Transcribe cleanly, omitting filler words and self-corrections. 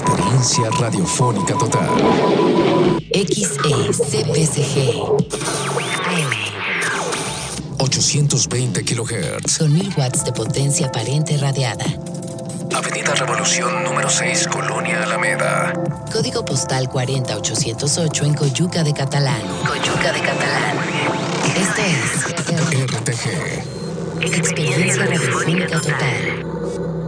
Experiencia radiofónica total. XECPSG AM 820 kHz. con 1000 watts de potencia aparente radiada. Avenida Revolución número 6, Colonia Alameda. Código postal 40808 en Coyuca de Catalán. Esto es RTG. Experiencia radiofónica total.